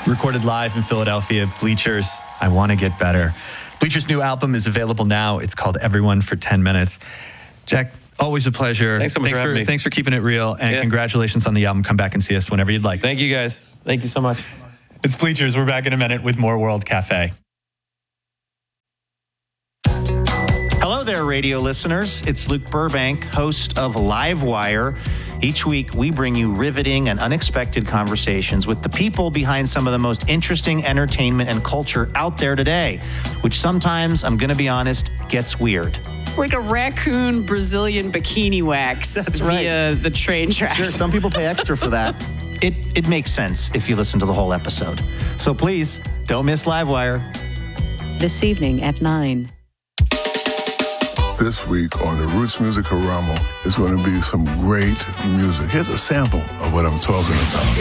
Recorded live in Philadelphia, Bleachers, I Want to Get Better. Bleachers' new album is available now. It's called Everyone for 10 Minutes. Jack, always a pleasure. Thanks so much for having me. Thanks for keeping it real, and congratulations on the album. Come back and see us whenever you'd like. Thank you, guys. Thank you so much. It's Bleachers. We're back in a minute with more World Cafe. Hello there, radio listeners. It's Luke Burbank, host of Livewire. Each week, we bring you riveting and unexpected conversations with the people behind some of the most interesting entertainment and culture out there today, which sometimes, I'm going to be honest, gets weird. Like a raccoon Brazilian bikini wax via the train tracks. Sure, some people pay extra for that. It makes sense if you listen to the whole episode. So please, don't miss Livewire. This evening at 9. This week on the Roots Music Haramo is going to be some great music. Here's a sample of what I'm talking about.